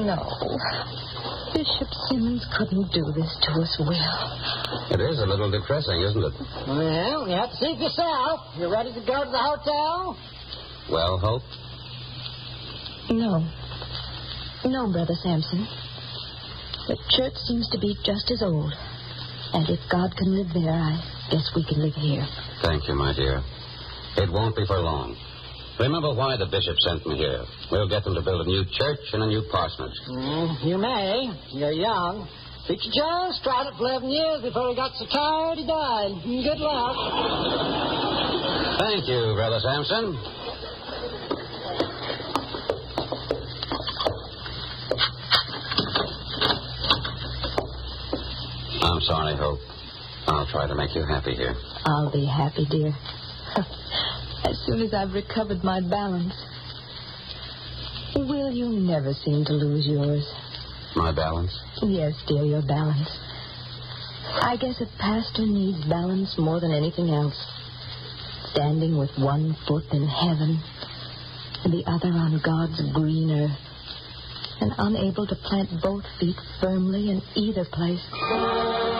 no. Bishop Simmons couldn't do this to us, Will. It is a little depressing, isn't it? Well, you have to see it yourself. You ready to go to the hotel? Well, Hope? No. No, Brother Sampson. The church seems to be just as old. And if God can live there, I guess we can live here. Thank you, my dear. It won't be for long. Remember why the bishop sent me here. We'll get them to build a new church and a new parsonage. You may. You're young. Preacher Jones tried it for 11 years before he got so tired he died. Good luck. Thank you, Brother Sampson. I'm sorry, Hope. I'll try to make you happy here. I'll be happy, dear. As soon as I've recovered my balance. Will, you never seem to lose yours. My balance? Yes, dear, your balance. I guess a pastor needs balance more than anything else. Standing with one foot in heaven and the other on God's green earth, and unable to plant both feet firmly in either place.